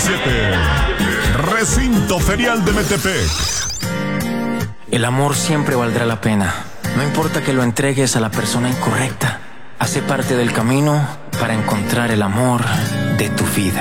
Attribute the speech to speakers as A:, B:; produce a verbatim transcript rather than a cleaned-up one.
A: diecisiete. Recinto Ferial de Metepec.
B: El amor siempre valdrá la pena. No importa que lo entregues a la persona incorrecta. Hace parte del camino para encontrar el amor de tu vida.